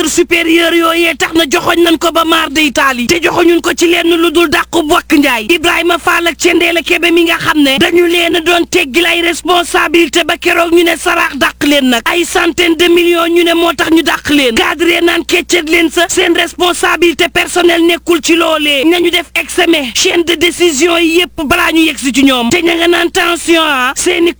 cadre supérieur yooyee tax na joxoñ nañ ko ba maar de Italie te joxoñun ko ci lenn lu dul dàqu bokk njaay Ibrahima Fall ak Cendeela Kebe mi nga xam ne dañu leen a doon teggil ay responsabilité ba keroog ñu ne saraax dàq leen nag ay centaine de millions ñu ne moo tax ñu dàq leen cadre naan keccet leen sa seen responsabilité personnelle nekkul ci loolee nañu def examen chaîne de décision yi yépp balaa ñu yegsi ci ñoom te ña nga naan tension seeni